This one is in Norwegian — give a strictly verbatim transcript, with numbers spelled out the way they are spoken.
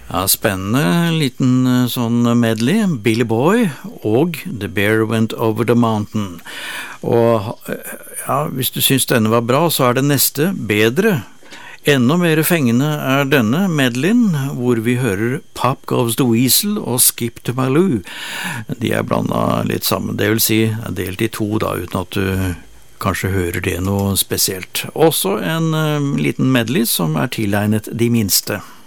Ja, spennende liten eh, sånn medley, Billy Boy og The Bear Went Over the Mountain. Og eh, ja, hvis du synes denne var bra, så er det neste bedre. Enda mer fengende er denne medleyen, hvor vi hører Pop Goes the Weasel og Skip to Malou. De er blandet litt sammen, det vil si delt i to da, uten at du kanskje hører det noe spesielt. Også en uh, liten medley som er tilegnet de minste.